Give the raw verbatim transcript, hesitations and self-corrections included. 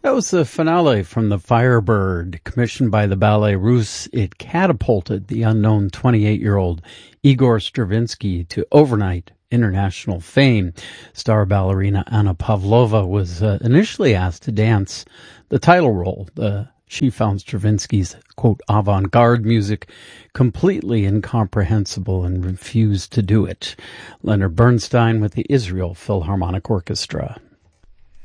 That was the finale from The Firebird, commissioned by the Ballet Russe. It catapulted the unknown twenty-eight-year-old Igor Stravinsky to overnight international fame. Star ballerina Anna Pavlova was uh, initially asked to dance the title role. The She found Stravinsky's, quote, avant-garde music completely incomprehensible and refused to do it. Leonard Bernstein with the Israel Philharmonic Orchestra.